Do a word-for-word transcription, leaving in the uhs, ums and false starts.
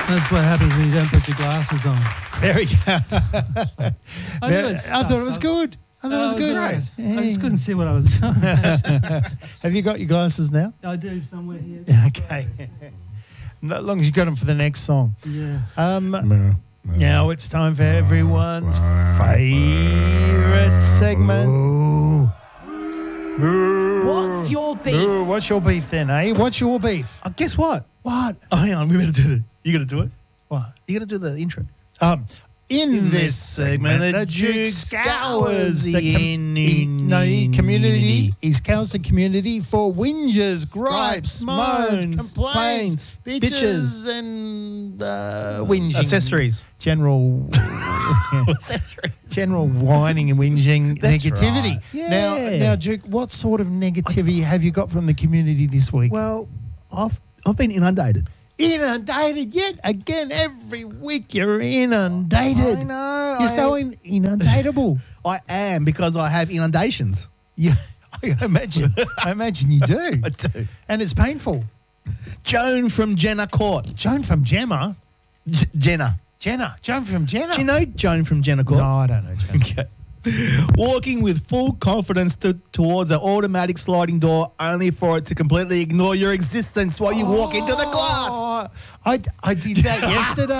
That's what happens when you don't put your glasses on. There we go. I, knew it I stuff, thought it was so- good. I thought No, it was it was good. great. Hey. I just couldn't see what I was doing. Have you got your glasses now? I do somewhere here. Okay. As long as you got them for the next song. Yeah. Um, now it's time for everyone's favourite segment. What's your beef? Ooh, what's your beef then, eh? What's your beef? Oh, guess what? What? Oh, hang on. We better do the. You got to do it. What? You got to do the intro. Um, in, In this this segment, segment, the the Duke Duke scours scours the the com- in- he- no, he- community. community. He scours the community for whinges, gripes, Gripes, moans, moans, complaints, bitches, bitches, and uh, whinging. Accessories. General, Accessories. general whining and whinging That's negativity. right. Now, Yeah. now, Duke, what sort of negativity have you got from the community this week? Well, I've I've been inundated. Inundated yet again every week you're inundated. I know. You're I so am- in, inundatable. I am because I have inundations. Yeah, I imagine. I imagine you do. I do. And it's painful. Joan from Jenna Court. Joan from Gemma. J- Jenna. Jenna. Joan from Jenna. Do you know Joan from Jenna Court? No, I don't know Joan. Okay. Walking with full confidence to, towards an automatic sliding door, only for it to completely ignore your existence while you walk into the glass. Oh, I, I did that yesterday.